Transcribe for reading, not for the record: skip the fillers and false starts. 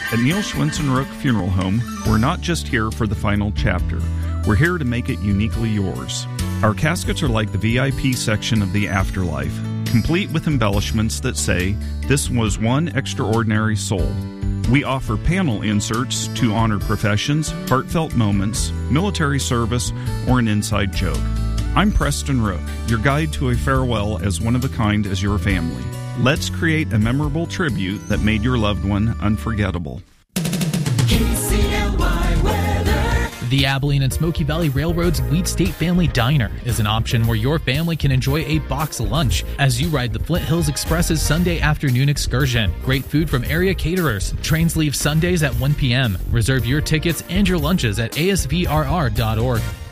At Neil Schwinson Rook Funeral Home, we're not just here for the final chapter. We're here to make it uniquely yours. Our caskets are like the VIP section of the afterlife, complete with embellishments that say, "This was one extraordinary soul." We offer panel inserts to honor professions, heartfelt moments, military service, or an inside joke. I'm Preston Rook, your guide to a farewell as one of a kind as your family. Let's create a memorable tribute that made your loved one unforgettable. KCLY weather. The Abilene and Smoky Valley Railroad's Wheat State Family Diner is an option where your family can enjoy a box lunch as you ride the Flint Hills Express's Sunday afternoon excursion. Great food from area caterers. Trains leave Sundays at 1 p.m. Reserve your tickets and your lunches at asvrr.org.